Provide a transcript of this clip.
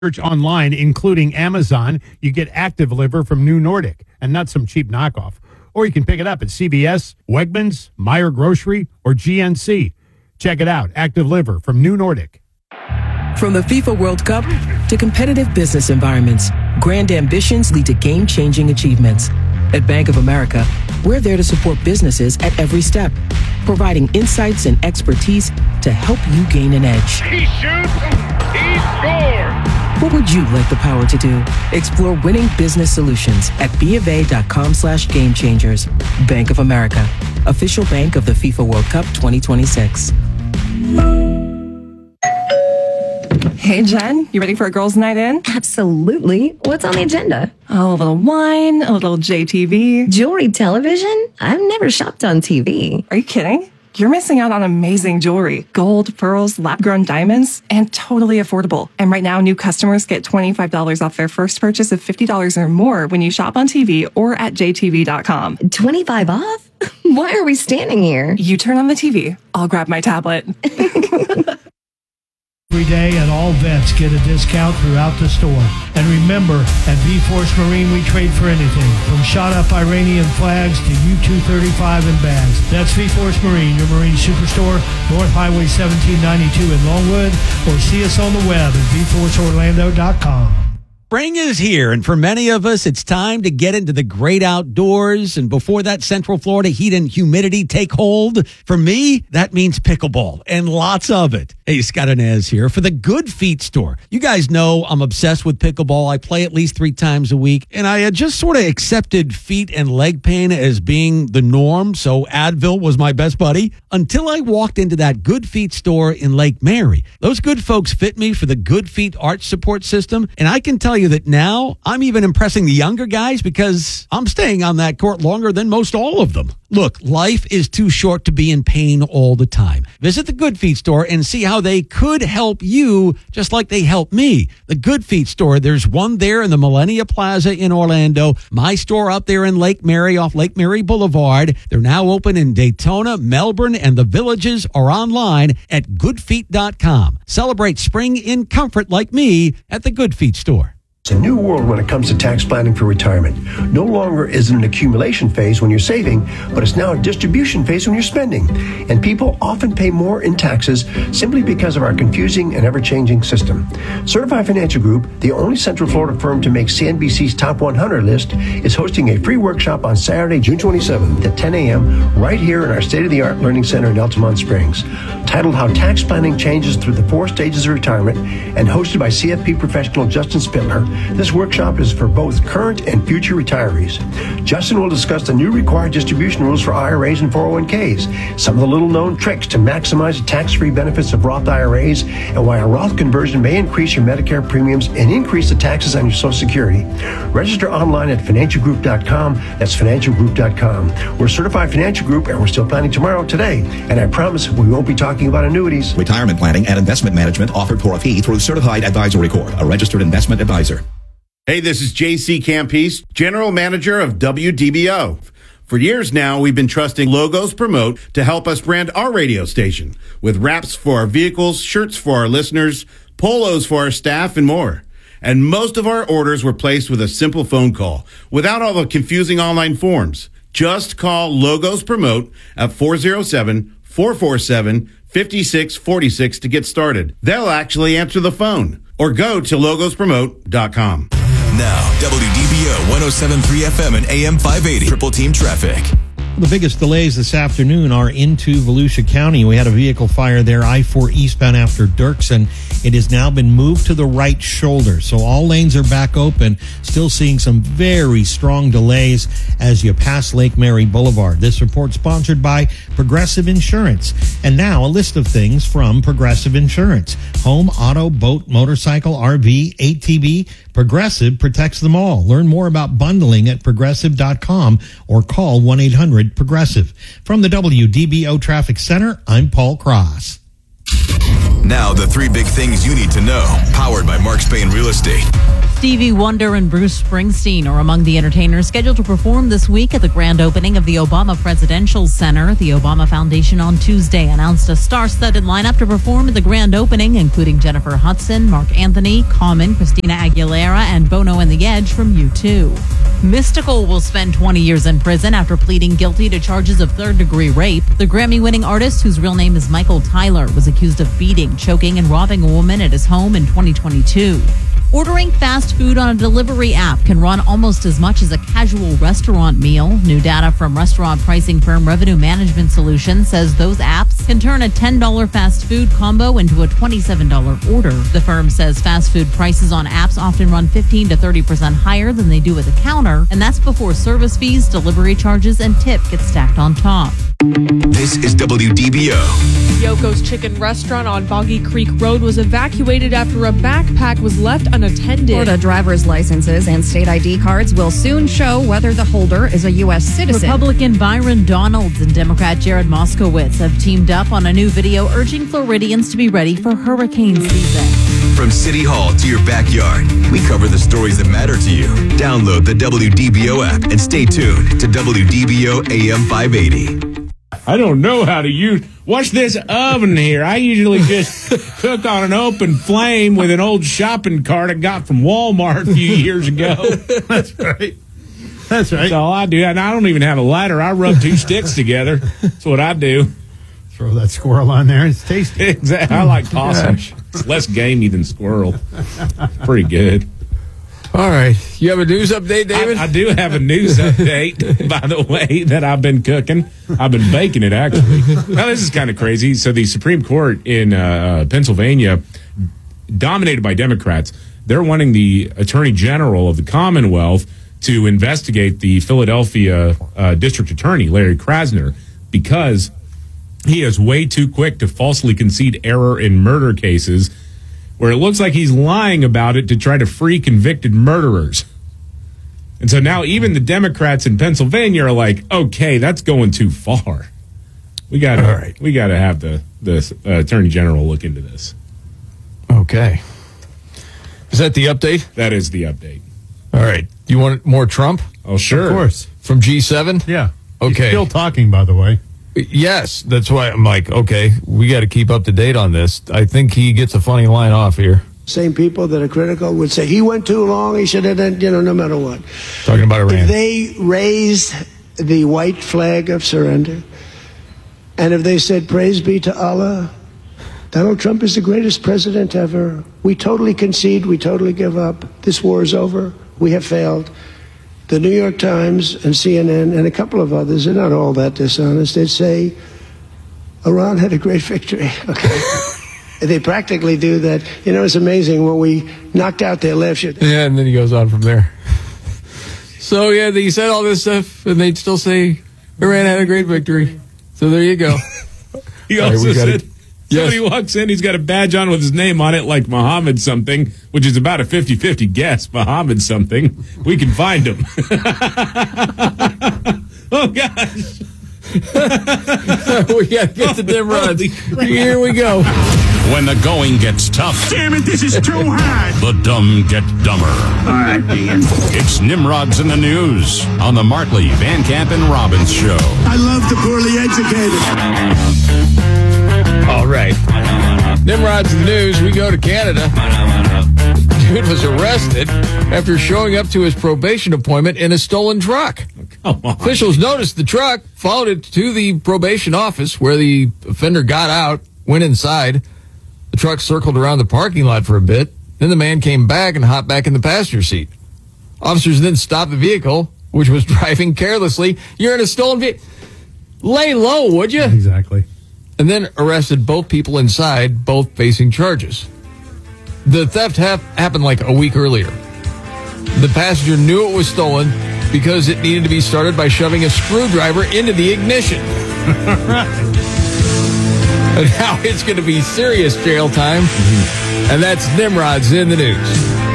Search online, including Amazon, you get Active Liver from New Nordic and not some cheap knockoff. Or you can pick it up at CVS, Wegmans, Meijer Grocery, or GNC. Check it out, Active Liver from New Nordic. From the FIFA World Cup to competitive business environments, grand ambitions lead to game-changing achievements. At Bank of America, we're there to support businesses at every step, providing insights and expertise to help you gain an edge. He shoots, he scores! What would you like the power to do? Explore winning business solutions at BofA.com/gamechangers. Bank of America, official bank of the FIFA World Cup 2026. Hey, Jen, you ready for a girls' night in? Absolutely. What's on the agenda? Oh, a little wine, a little JTV. Jewelry television? I've never shopped on TV. Are you kidding? You're missing out on amazing jewelry. Gold, pearls, lab-grown diamonds, and totally affordable. And right now, new customers get $25 off their first purchase of $50 or more when you shop on TV or at jtv.com. 25 off? Why are we standing here? You turn on the TV. I'll grab my tablet. Every day, and all vets get a discount throughout the store. And remember, at V-Force Marine, we trade for anything, from shot-up Iranian flags to U-235 and bags. That's V-Force Marine, your Marine Superstore, North Highway 1792 in Longwood, or see us on the web at vforceorlando.com. Spring is here, and for many of us, it's time to get into the great outdoors. And before that Central Florida heat and humidity take hold, for me, that means pickleball, and lots of it. Hey, Scott Inez here for the Good Feet store. You guys know I'm obsessed with pickleball. I play at least 3 times a week, and I had just sort of accepted feet and leg pain as being the norm, so Advil was my best buddy, until I walked into that Good Feet store in Lake Mary. Those good folks fit me for the Good Feet arch support system, and I can tell you that now I'm even impressing the younger guys because I'm staying on that court longer than most all of them. Look, life is too short to be in pain all the time. Visit the Good Feet store and see how they could help you just like they helped me. The Good Feet store, there's one there in the Millennia Plaza in Orlando, my store up there in Lake Mary off Lake Mary Boulevard. They're now open in Daytona, Melbourne, and the Villages, or online at goodfeet.com. Celebrate spring in comfort like me at the Good Feet store. It's a new world when it comes to tax planning for retirement. No longer is it an accumulation phase when you're saving, but it's now a distribution phase when you're spending. And people often pay more in taxes simply because of our confusing and ever-changing system. Certified Financial Group, the only Central Florida firm to make CNBC's Top 100 list, is hosting a free workshop on Saturday, June 27th at 10 a.m. right here in our state-of-the-art learning center in Altamont Springs. Titled How Tax Planning Changes Through the 4 Stages of Retirement and hosted by CFP professional Justin Spittler, this workshop is for both current and future retirees. Justin will discuss the new required distribution rules for IRAs and 401ks, some of the little-known tricks to maximize the tax-free benefits of Roth IRAs, and why a Roth conversion may increase your Medicare premiums and increase the taxes on your Social Security. Register online at financialgroup.com. That's financialgroup.com. We're Certified Financial Group, and we're still planning tomorrow today. And I promise we won't be talking about annuities. Retirement planning and investment management offered for a fee through Certified Advisory Corp., a registered investment advisor. Hey, this is J.C. Campese, General Manager of WDBO. For years now, we've been trusting Logos Promote to help us brand our radio station with wraps for our vehicles, shirts for our listeners, polos for our staff, and more. And most of our orders were placed with a simple phone call without all the confusing online forms. Just call Logos Promote at 407-447-5646 to get started. They'll actually answer the phone or go to logospromote.com. Now, WDBO 107.3 FM and AM 580. Triple Team Traffic. The biggest delays this afternoon are into Volusia County. We had a vehicle fire there, I-4 eastbound after Dirksen. It has now been moved to the right shoulder. So all lanes are back open. Still seeing some very strong delays as you pass Lake Mary Boulevard. This report sponsored by Progressive Insurance. And now a list of things from Progressive Insurance. Home, auto, boat, motorcycle, RV, ATV. Progressive protects them all. Learn more about bundling at progressive.com or call 1-800-PROGRESSIVE. From the WDBO Traffic Center, I'm Paul Cross. Now, the 3 big things you need to know, powered by Mark Spain Real Estate. Stevie Wonder and Bruce Springsteen are among the entertainers scheduled to perform this week at the grand opening of the Obama Presidential Center. The Obama Foundation on Tuesday announced a star-studded lineup to perform at the grand opening, including Jennifer Hudson, Mark Anthony, Common, Christina Aguilera, and Bono and The Edge from U2. Mystical will spend 20 years in prison after pleading guilty to charges of third-degree rape. The Grammy-winning artist, whose real name is Michael Tyler, was accused of beating, choking, and robbing a woman at his home in 2022. Ordering fast food on a delivery app can run almost as much as a casual restaurant meal. New data from restaurant pricing firm Revenue Management Solutions says those apps can turn a $10 fast food combo into a $27 order. The firm says fast food prices on apps often run 15 to 30% higher than they do at the counter, and that's before service fees, delivery charges, and tip get stacked on top. This is WDBO. Yoko's Chicken Restaurant on Boggy Creek Road was evacuated after a backpack was left unattended. Florida driver's licenses and state ID cards will soon show whether the holder is a U.S. citizen. Republican Byron Donalds and Democrat Jared Moskowitz have teamed up on a new video urging Floridians to be ready for hurricane season. From City Hall to your backyard, we cover the stories that matter to you. Download the WDBO app and stay tuned to WDBO AM 580. I don't know how to use. What's this oven here? I usually just cook on an open flame with an old shopping cart I got from Walmart a few years ago. That's right. That's all I do. And I don't even have a lighter. I rub two sticks together. That's what I do. Throw that squirrel on there. It's tasty. Exactly. I like possum. It's less gamey than squirrel. Pretty good. All right. You have a news update, David? I do have a news update, by the way, that I've been cooking. I've been baking it, actually. Now, this is kind of crazy. So the Supreme Court in Pennsylvania, dominated by Democrats, they're wanting the Attorney General of the Commonwealth to investigate the Philadelphia District Attorney, Larry Krasner, because he is way too quick to falsely concede error in murder cases where it looks like he's lying about it to try to free convicted murderers. And so now even the Democrats in Pennsylvania are like, okay, that's going too far. We got to have the Attorney General look into this. Okay. Is that the update? That is the update. All right. You want more Trump? Oh, sure. Of course. From G7? Yeah. Okay. He's still talking, by the way. Yes, that's why I'm like, okay, we got to keep up to date on this. I think he gets a funny line off here. Same people that are critical would say he went too long. He should have done, no matter what. Talking about Iran. If they raised the white flag of surrender, and if they said, praise be to Allah, Donald Trump is the greatest president ever. We totally concede. We totally give up. This war is over. We have failed. The New York Times and CNN and a couple of others, they're not all that dishonest. They'd say, Iran had a great victory. Okay. They practically do that. It's amazing when we knocked out their left. Yeah, and then he goes on from there. So, yeah, he said all this stuff, and they'd still say Iran had a great victory. So there you go. He also said, somebody walks in, he's got a badge on with his name on it, like Muhammad something, which is about a 50-50 guess, Muhammad something. We can find him. Oh, gosh. We got to get to Nimrod. Here we go. When the going gets tough. Damn it, this is too hard. The dumb get dumber. All right, Ian. It's Nimrod's in the News on the Martley, Van Camp, and Robbins Show. I love the poorly educated. All right. Nimrod's in the News. We go to Canada. Dude was arrested after showing up to his probation appointment in a stolen truck. Officials noticed the truck, followed it to the probation office where the offender got out, went inside. The truck circled around the parking lot for a bit. Then the man came back and hopped back in the passenger seat. Officers then stopped the vehicle, which was driving carelessly. You're in a stolen vehicle. Lay low, would you? Exactly. And then arrested both people inside, both facing charges. The theft happened like a week earlier. The passenger knew it was stolen because it needed to be started by shoving a screwdriver into the ignition. And now it's going to be serious jail time. And that's Nimrod's in the News.